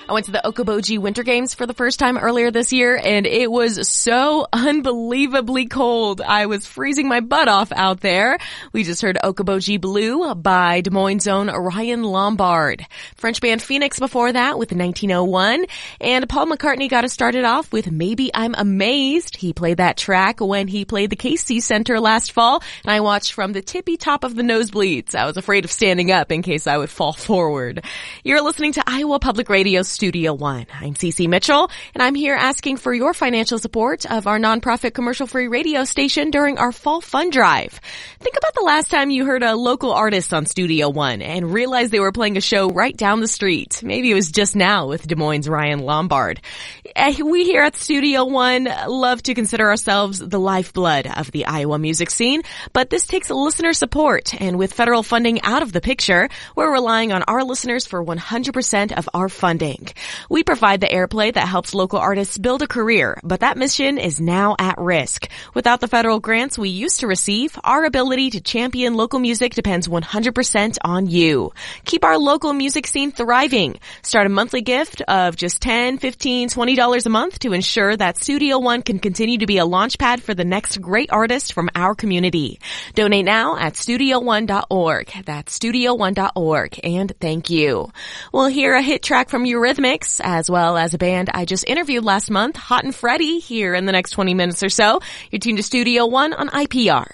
I went to the Okoboji Winter Games for the first time earlier this year, and it was so unbelievably cold. I was freezing my butt off out there. We just heard Okoboji Blue by Des Moines' own Ryan Lombard. French band Phoenix before that with 1901, and Paul McCartney got us started off with Maybe I'm Amazed. He played that track when he played the KC Center last fall, and I watched from the tippy top of the nosebleeds. I was afraid of standing up in case I would fall forward. You're listening to Iowa Public Radio Studio One. I'm Cece Mitchell, and I'm here asking for your financial support of our nonprofit commercial-free radio station during our fall fund drive. Think about the last time you heard a local artist on Studio One and realized they were playing a show right down the street. Maybe it was just now with Des Moines' Ryan Lombard. We here at Studio One love to consider ourselves the lifeblood of the Iowa music scene, but this takes listener support, and with federal funding out of the picture, we're relying on our listeners for 100% of our funding. We provide the airplay that helps local artists build a career, but that mission is now at risk. Without the federal grants we used to receive, our ability to champion local music depends 100% on you. Keep our local music scene thriving. Start a monthly gift of just $10, $15, $20 a month to ensure that Studio One can continue to be a launch pad for the next great artist from our community. Donate now at studio1.org. That's studio1.org. And thank you. We'll hear a hit track from Eurythmics, as well as a band I just interviewed last month, Hot and Freddie, here in the next 20 minutes or so. You're tuned to Studio One on IPR.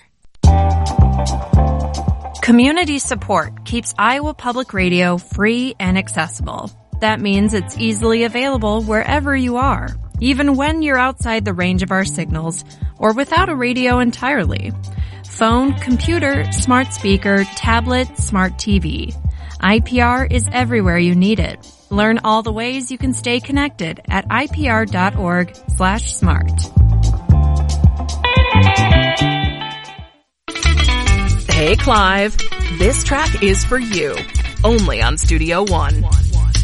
Community support keeps Iowa Public Radio free and accessible. That means it's easily available wherever you are, even when you're outside the range of our signals or without a radio entirely. Phone, computer, smart speaker, tablet, smart TV. IPR is everywhere you need it. Learn all the ways you can stay connected at ipr.org/smart. Hey, Clive. This track is for you. Only on Studio One.